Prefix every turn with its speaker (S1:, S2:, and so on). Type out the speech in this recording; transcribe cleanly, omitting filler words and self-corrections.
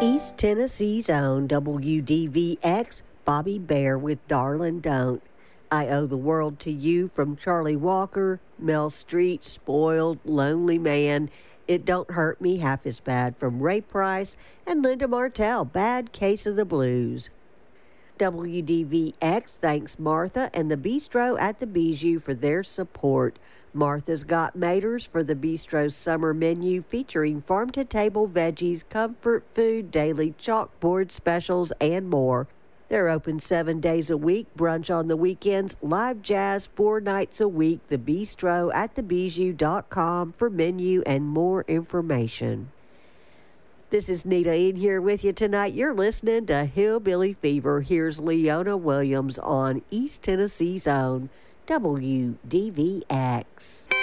S1: East Tennessee's own WDVX, Bobby Bear with Darlin' Don't. I Owe the World to You from Charlie Walker, Mel Street, Spoiled, Lonely Man, It Don't Hurt Me Half as Bad from Ray Price, and Linda Martell, Bad Case of the Blues. WDVX thanks Martha and the Bistro at the Bijou for their support. Martha's got Maters for the Bistro's summer menu featuring farm-to-table veggies, comfort food, daily chalkboard specials, and more. They're open 7 days a week, brunch on the weekends, live jazz 4 nights a week. The Bistro at thebijou.com for menu and more information. This is Nita in here with you tonight. You're listening to Hillbilly Fever. Here's Leona Williams on East Tennessee's own WDVX.